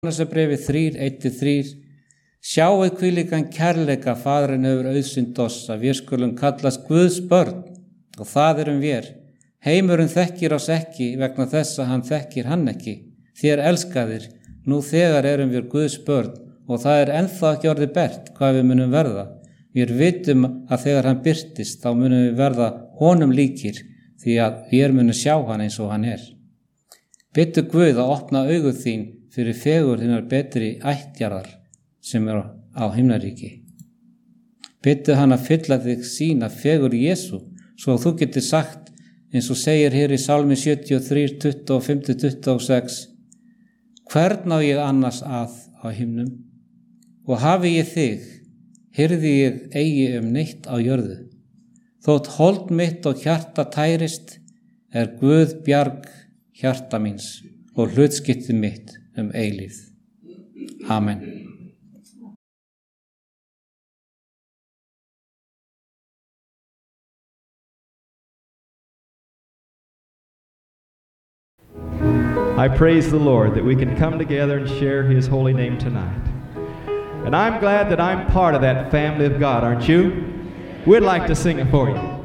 Jóhannesarbréfi 3:1-3 Sjáið hvílíkan kærleika Faðirinn hefur auðsynt oss að við skulum kallast Guðs börn og það erum við. Heimurinn þekkir oss ekki vegna þess að hann þekkir hann ekki. Þér elskaðir, nú þegar erum við Guðs börn og það er ennþá ekki orðið bert hvað við munum verða. Við vitum að þegar hann birtist þá munum við verða honum líkir því að við munum sjá hann eins og hann er. Bittu Guð að opna augu þín fyrir fegur þínar betri ættjarðar sem er á himnaríki. Bittu hann að fylla þig sína fegur Jesú svo að þú getur sagt eins og segir hér í Salmi 73, 25-26 Hvern á ég annars að á himnum og hafi ég þig, hirði ég eigi neitt á jörðu. Þótt hold mitt og hjarta tærist er Guð bjarg hjarta míns og hlutskipti mitt eilífð. Amen. I praise the Lord that we can come together and share His holy name tonight. And I'm glad that I'm part of that family of God, aren't you? We'd like to sing it for you.